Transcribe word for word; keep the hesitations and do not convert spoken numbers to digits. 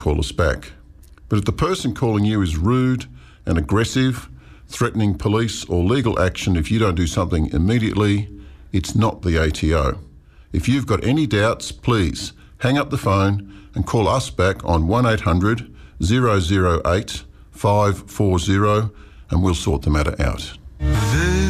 call us back. But if the person calling you is rude and aggressive, threatening police or legal action if you don't do something immediately, it's not the A T O. If you've got any doubts, please hang up the phone and call us back on one eight hundred, zero zero eight, five four zero and we'll sort the matter out.